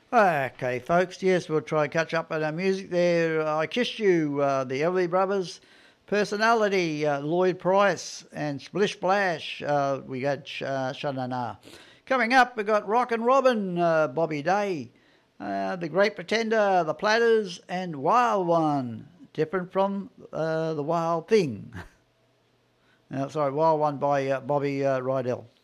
Okay, folks, yes, we'll try and catch up on our music there. I Kissed You, the Everly Brothers, Personality, Lloyd Price, and Splish Splash, we got Sha-Na-Na. Coming up, we got Rock and Robin, Bobby Day, The Great Pretender, The Platters, and Wild One, different from The Wild Thing. Wild One by Bobby Rydell.